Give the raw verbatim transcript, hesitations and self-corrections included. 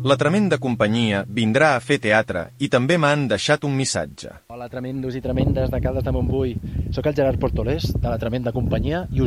La Tremenda Companyia vindrà a fer teatre i també m'han deixat un missatge. Hola, tremendos i tremendes de Caldes de Montbui. Soc el Gerard Portolés, de la Tremenda Companyia, i us